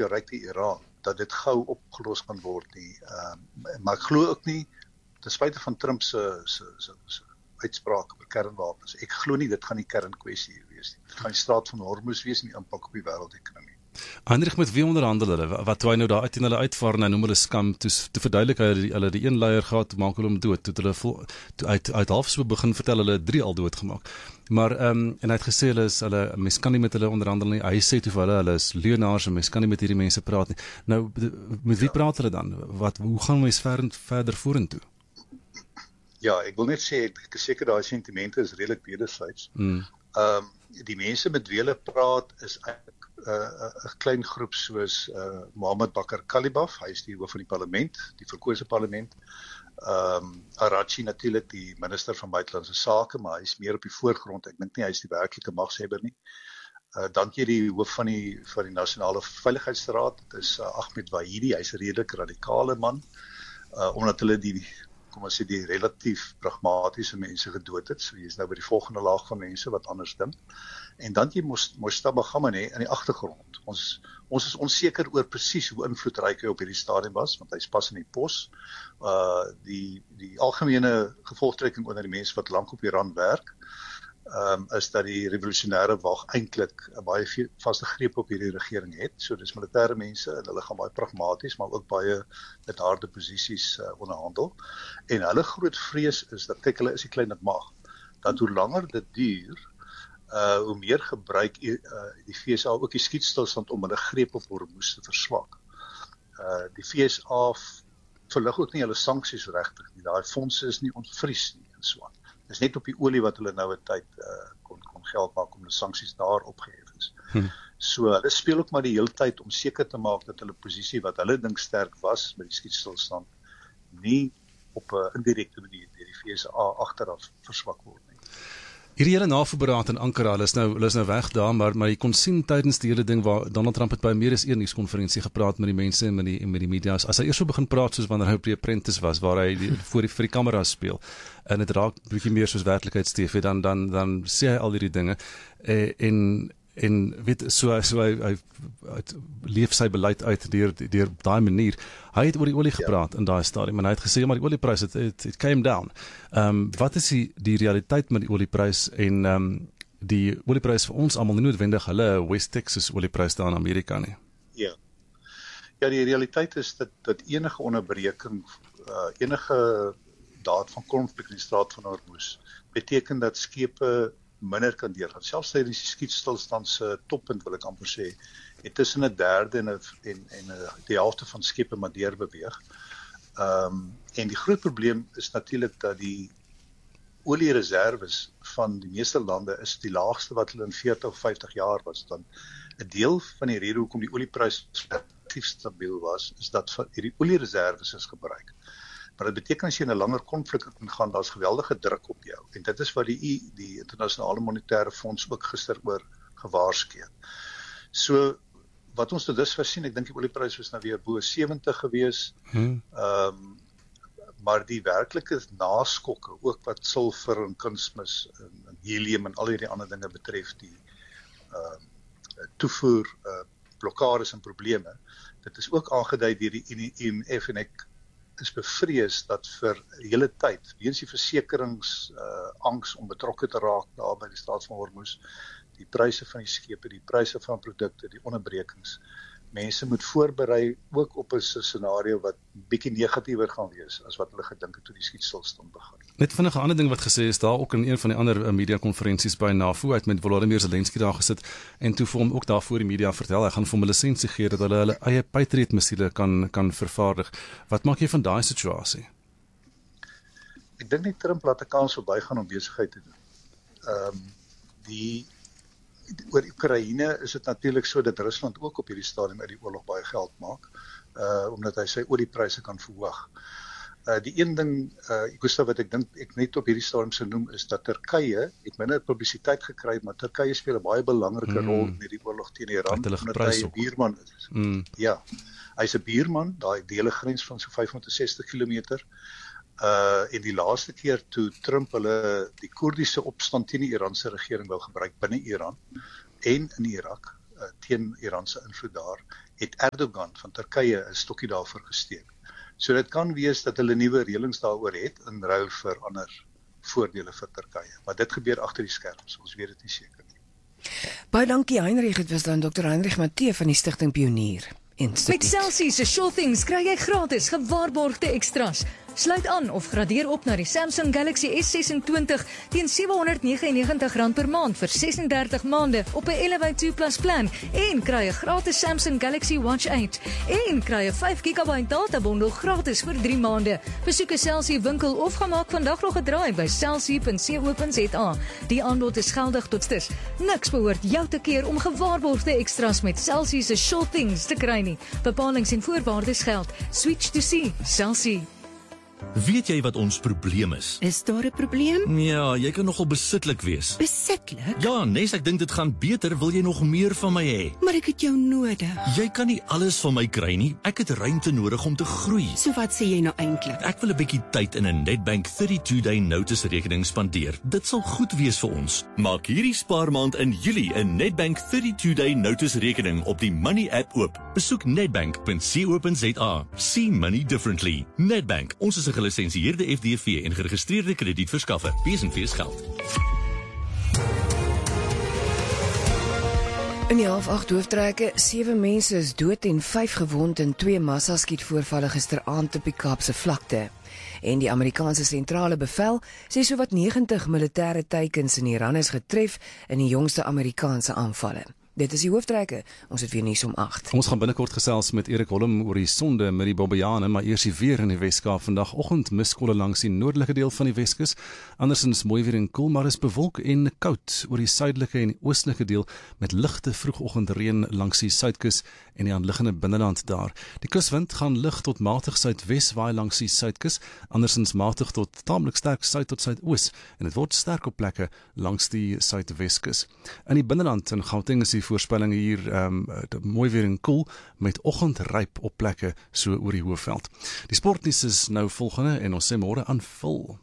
jy ryk die Iran, dat dit gou opgelos kan word nie. Maar ek glo ook nie, ten spyte van Trump se uitspraak oor kernwapens, ek glo nie dit gaan die kernkwessie wees nie. Dit gaan die straat van Hormuz wees en die impak op die wêreldekonomie. Heinrich, met wie onderhandel hulle? Wat toe hy nou daar uit en hulle uitvaar en hy noem hulle skam, toe verduidelik hulle die een leier gehad, toe maak hulle hom dood, toe uit half so begin vertel hulle 3 al doodgemaak. Maar, en hy het gesê, mens kan nie met hulle onderhandel nie, hy sê toe vir hulle is leeunaars en mens kan nie met hierdie mense praat nie. Nou, met wie praat hulle dan? Hoe gaan mens verder vorentoe? Ja, ek wil net sê, ek is seker daai sentimente is redelik wederzijds. Die mense met wie hulle praat is eintlik 'n klein groep soos Mohammed Bakr Kalibaf, hy is die hoof van die parlement, die verkose parlement. Arachi natuurlik, die minister van buitelandse sake, maar hy is meer op die voorgrond. Ek dink nie hy is die werklike magshebber nie. Dan jy die hoof van die Nasionale Veiligheidsraad, dit is Ahmed Wahidi, hy is 'n redelik radikale man, omdat hulle die relatief pragmatiese mense gedood het. So jy is nou by die volgende laag van mense wat anders dink. En dan jy Mojtaba Khamenei in die agtergrond. Ons is onseker oor presies hoe invloedryk hy op hierdie stadium was, want hy's pas in die pos. Die algemene gevolgtrekking onder die mense wat lank op Iran werk, is dat die revolusionêre wag eintlik 'n baie vaste greep op hierdie regering het. So dis militêre mense en hulle gaan baie pragmaties, maar ook baie met harde posisies onderhandel. En hulle groot vrees is dat, kyk, hulle is die kleiner mag, dat hoe langer dit duur, hoe meer gebruik die VSA ook die skietstilstand om hulle greep op Hormuz te verswak. Die VSA verlig ook nie hulle sanksies regtig nie. Daai fondse is nie ontvries nie en so aan. Dis net op die olie wat hulle nou 'n tyd kon geld maak om die sanksies daar opgehef is. So hulle speel ook maar die hele tyd om seker te maak dat hulle posisie wat hulle dink sterk was met die skietstilstand nie op 'n indirekte manier deur die VSA agteraf verswak word nie. Hierdie hele NAVO-beraad in Ankara, hulle is nou weg daar, maar jy kon sien tydens die hele ding waar Donald Trump het by meer as een nuuskonferensie gepraat met die mense en met die media. As hy eers so begin praat soos wanneer hy op die Apprentice was, waar hy vir die kameras speel, en dit raak bietjie meer soos werklikheidstv, dan sê hy al hierdie dinge, en weet, so hy leef sy beleid uit deur daai manier. Hy het oor die olie gepraat in daai stadium, en hy het gesê, maar die olieprys het came down. Wat is die realiteit met die olieprys, en die olieprys vir ons almal, nie noodwendig hulle West Texas olieprys daar in Amerika nie? Ja, die realiteit is dat enige onderbreking, enige daad van konflik in die straat van Hormuz, beteken dat skepe minder kan deurgaan. Selfs tydens die skietstilstand se toppunt, wil ek amper sê, het tussen 1/3 en die helfte van skepe maar deurbeweeg. En die groot probleem is natuurlik dat die oliereserves van die meeste lande is die laagste wat hulle in 40 of 50 jaar was. Dan 'n deel van die rede hoekom die olieprys relatief stabiel was, is dat hierdie oliereserves is gebruik. Maar dit beteken as jy in 'n langer konflik ingaan, daar's geweldige druk op jou. En dit is wat die Internasionale Monetaire Fonds ook gister oor gewaarsku het. So wat ons tot dusver sien, ek dink die olieprys was nou weer bo 70 gewees. Maar die werklike naskokke, ook wat sulfur en kunsmis en helium en al hierdie ander dinge betref, die toevoer blokkades en probleme, dit is ook aangedui deur die IMF, en ek is bevrees dat vir hele tyd, weens die versekerings angs om betrokke te raak daar by die straat van Hormuz, die pryse van die skepe, die pryse van produkte, die onderbrekings, mense moet voorberei ook op 'n scenario wat bietjie negatiewer gaan wees as wat hulle gedink het toe die skietstilstand begin. Net vinnig 'n ander ding wat gesê is daar ook in een van die ander media-konferensies by NAVO, uit met Volodymyr Zelensky daar gesit, en toe vir hom ook daar voor die media vertel, hy gaan vir hom 'n lisensie gee dat hulle eie Patriot missiele kan vervaardig. Wat maak jy van daai situasie? Ek dink nie Trump laat 'n kans verbygaan om besigheid te doen. Oor Oekraïne is dit natuurlik so dat Rusland ook op hierdie stadium uit die oorlog baie geld maak, omdat hy sy oliepryse kan verhoog. Die een ding, Gustav, wat ek dink ek net op hierdie stadium sou noem, is dat Turkye het minder publisiteit gekry, maar Turkye speel 'n baie belangrike rol in hierdie oorlog teen Iran, omdat hy 'n buurman is. Ja, hy's 'n buurman, daai dele grens van so 560 km. En die laaste keer toe Trump hulle die Koerdiese opstand teen die Iranse regering wou gebruik binne Iran en in Irak teen Iranse invloed daar, het Erdogan van Turkye 'n stokkie daarvoor gesteek. So dit kan wees dat hulle nuwe reëlings daaroor het in ruil vir ander voordele vir Turkye. Maar dit gebeur agter die skerms, ons weet dit nie seker nie. Baie dankie Heinrich, dit was dan Dr. Heinrich Matthee van die Stichting Pionier Instituut. Met Celsius se Sure Things kry jy gratis gewaarborgde ekstras. Sluit aan of gradeer op na die Samsung Galaxy S26 teen R799 per maand vir 36 maande op 'n Elevate 2 Plus plan en kry 'n gratis Samsung Galaxy Watch 8 en kry 'n 5 GB databondel gratis vir 3 maande. Besoek 'n Celsius winkel of gaan maak vandag nog 'n draai by celsius.co.za. Die aanbod is geldig tot stis. Niks behoort jou te keer om gewaarborgde ekstras met Celsius se Sure Things te kry nie. Bepalings en voorwaardes geld. Switch to C. Celsius. Weet jy wat ons probleem is? Is daar 'n probleem? Ja, jy kan nogal besitlik wees. Besitlik? Ja, Nes, ek dink dit gaan beter, wil jy nog meer van my hê? Maar ek het jou nodig. Jy kan nie alles van my kry nie. Ek het ruimte nodig om te groei. So wat sê jy nou eintlik? Ek wil 'n bietjie tyd in 'n Nedbank 32-day notice rekening spandeer. Dit sal goed wees vir ons. Maak hierdie spaarmaand in Julie 'n Nedbank 32-day notice rekening op die Money app oop. Besoek nedbank.co.za. See money differently. Nedbank, ons is 'n gelisensieerde FDV en geregistreerde kredietverskaffer. Besenfees geld. In die 7:30 hoofdtrekke, 7 mense is dood en 5 gewond in 2 massaskietvoorvalle gisteraand op die Kaapse vlakte. En die Amerikaanse sentrale bevel sê sowat 90 militêre teikens in Iran is getref in die jongste Amerikaanse aanvalle. Dit is die hoofdtrekke. Ons het weer nuus om 8. Ons gaan binnekort gesels met Erik Holm oor die sonde met die Bobbejane, maar eers die weer in die Weskaap vandagoggend miskolle langs die noordelike deel van die Weskus. Andersins mooi weer en koel, maar is bewolk en koud oor die suidelike en die oostelike deel met ligte vroegoggendreën langs die suidkus en die aanliggende binneland daar. Die kuswind gaan lig tot matig suidwes waai langs die suidkus, andersins matig tot taamlik sterk suid tot suidoos en dit word sterk op plekke langs die suidweskus. In die binneland in Gauteng is die voorspelling hier mooi weer en koel met oggendryp op plekke so oor die Hoëveld. Die sportnuus is nou volgende en ons sê môre aan Vul.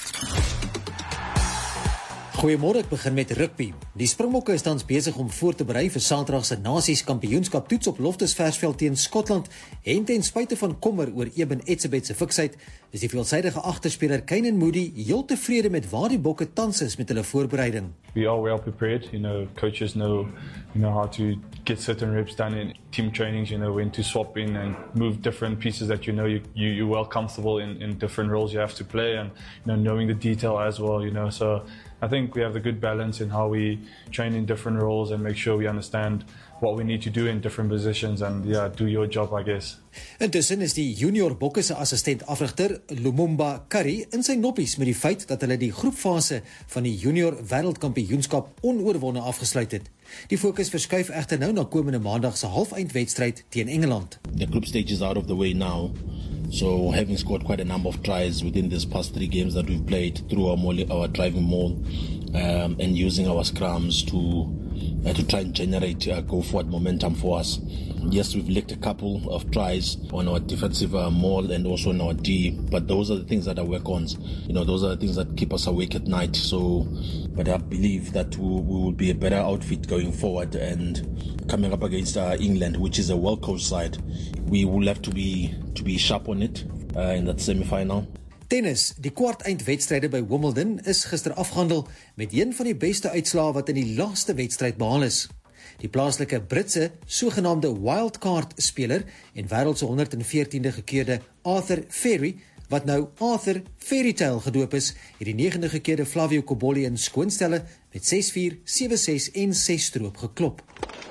Goeiemôre, ek begin met rugby. Die Springbokke is tans besig om voor te berei vir Saterdag se Nasies Kampioenskap toets op Loftus Versfeld teen Skotland en ten spyte van kommer oor Eben Etzebeth se fiksheid, is die veelsidige agterspeler Kane Moody heel tevrede met waar die Bokke tans is met hulle voorbereiding. We are well prepared, coaches know how to get certain reps done in team trainings, when to swap in and move different pieces that you're well comfortable in different roles you have to play, and knowing the detail as well, so I think we have the good balance in how we train in different roles and make sure we understand what we need to do in different positions and do your job, I guess. Intussen is die junior Bokke se assistent afrigter Lumumba Curry in sy noppies met die feit dat hulle die groepfase van die junior wêreldkampioenskap onoorwonde afgesluit het. Die fokus verskuif egter nou na komende maandag se halfeindwedstryd teen Engeland. The group stage is out of the way now. So having scored quite a number of tries within these past 3 games that we've played through our driving maul and using our scrums to try and generate go-forward momentum for us. Yes, we've licked a couple of tries on our defensive maul and also on our D, but those are the things that are work-ons. Those are the things that keep us awake at night. So, but I believe that we will be a better outfit going forward, and coming up against England, which is a well-coached side, we will have to be sharp on it in that semi-final. Tennis, die kwartfinale by Wimbledon is gister afgehandel met een van die beste uitslae wat in die laaste wedstryd behaal is. Die plaaslike Britse sogenaamde wildcard speler en wêreld se 114de gekeerde Arthur Ferry, wat nou Arthur Fairytale gedoop is, het die 9de gekeerde Flavio Cobolli in skoonstelle met 6-4, 7-6 en 6-stroop geklop.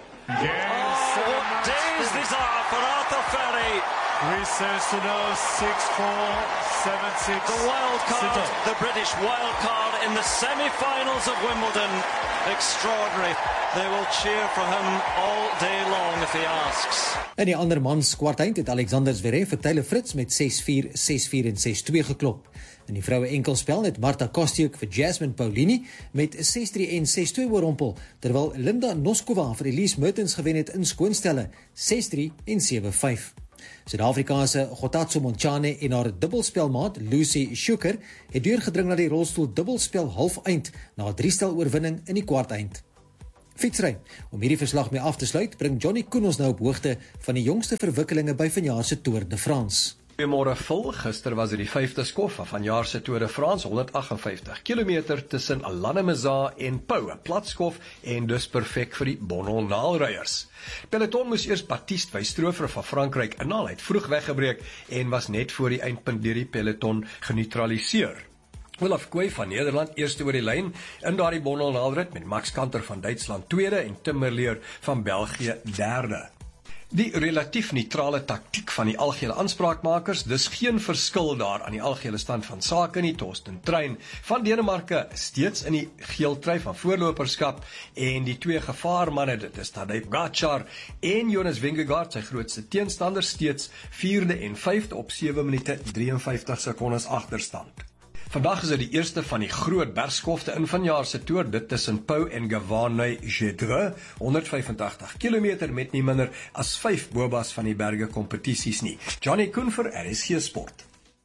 What days these are for Arthur Ferry. Research to know 6-4, 7-6. The wild card, the British wild card in the semi-finals of Wimbledon. Extraordinary. They will cheer for him all day long if he asks. In die ander mans kwartfinale het Alexander Zverev vir Taylor Fritz met 6-4, 6-4 en 6-2 geklop. In die vroue enkelspel het Marta Kostyuk vir Jasmine Paulini met 6-3 en 6-2 oorrompel, terwyl Linda Noskova vir Elise Mertens gewen het in skoonstelle 6-3 en 7-5. Suid-Afrikaanse Gotatso Montjane en haar dubbelspelmaat Lucy Schuker het deurgedring na die rolstoel dubbelspel halfeind na 'n 3-stel oorwinning in die kwartfinale. Fietsry. Om hierdie verslag mee af te sluit, bring Johnny Koen ons nou op hoogte van die jongste verwikkelinge by vanjaar se Tour de France. Goeiemôre Phil, gister was dit die 5de skof van vanjaar se Tour de France, 158 km tussen Lannemezan en Pau, 'n plat skof en dus perfek vir die Bonnel-naalryers. Peloton moes eers Baptiste Weistrofer van Frankryk inhaal, hy het vroeg weggebreek en was net voor die eindpunt deur die peloton geneutraliseer. Olaf Kooi van Nederland eerste oor die lyn in daardie Bonnel-naalrit met Max Kanter van Duitsland tweede en Tim Merlier van België derde. Die relatief neutrale taktiek van die algehele aanspraakmakers, dis geen verskil daar aan die algehele stand van sake nie. Torsten Trein van Denemarke steeds in die geeltrui van voorloperskap en die twee gevaarmanne, dit is Tadej Pogačar en Jonas Vingegaard, sy grootste teenstander, steeds 4de en 5de op 7 minute 53 sekondes agterstand. Vandag is dit die eerste van die groot bergskofte in vanjaar se Tour, dit tussen Pau en Gavarnie-Gedre, 185 km met nie minder as 5 bobas van die berge kompetisies nie. Johnny Koen vir RSG Sport.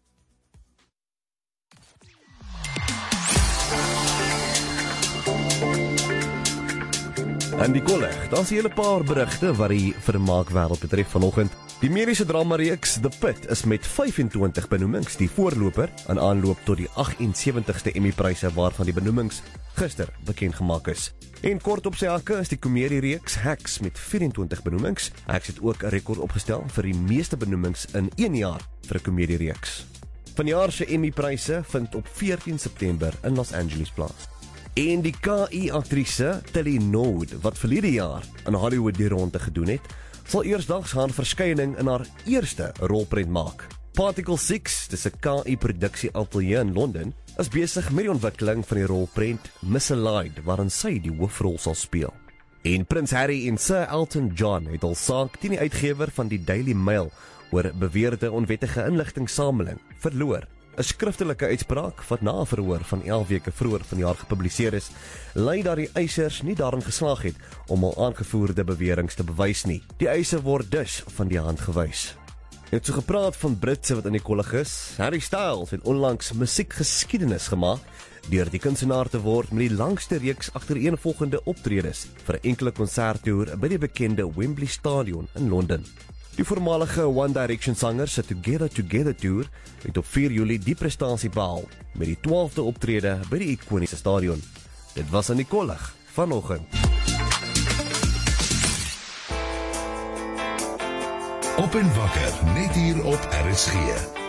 En die kolleg, daar is 'n hele paar berigte wat die vermaakwêreld betref vanoggend. Die mediese drama-reeks The Pit is met 25 benoemings die voorloper in aanloop tot die 78ste Emmy-pryse waarvan die benoemings gister bekend gemaak is. En kort op sy hakke is die komediereeks Hacks met 24 benoemings. Hacks het ook 'n rekord opgestel vir die meeste benoemings in 1 jaar vir 'n komediereeks. Vanjaar se Emmy-pryse vind op 14 September in Los Angeles plaas. En die KI-aktrise Tilly Node, wat verlede jaar in Hollywood die ronde gedoen het, sal eersdags haar verskyning in haar eerste rolprent maak. Particle 6, dis 'n KI-produksie atelier in Londen, is besig met die ontwikkeling van die rolprent Misaligned, waarin sy die hoofrol sal speel. En Prins Harry en Sir Elton John het al saak teen die uitgewer van die Daily Mail oor beweerde onwettige inligtingsameling verloor. 'n Skriftelike uitspraak wat na 'n verhoor van 11 weke vroeër vanjaar gepubliseer is, lei dat die eisers nie daarin geslaag het om al aangevoerde beweringe te bewys nie. Die eise word dus van die hand gewys. Het so gepraat van Britse wat in die kollig is. Harry Styles het onlangs musiekgeskiedenis gemaak deur die kunstenaar te word met die langste reeks agtereenvolgende optredes vir 'n enkele konserttoer by die bekende Wembley Stadion in Londen. Die voormalige One Direction sanger se Together Together Tour het op 4 Julie die prestasie behaal met die 12de optrede by die ikoniese stadion. Dit was aan die kollig vanoggend. Op en wakker, net hier op RSG.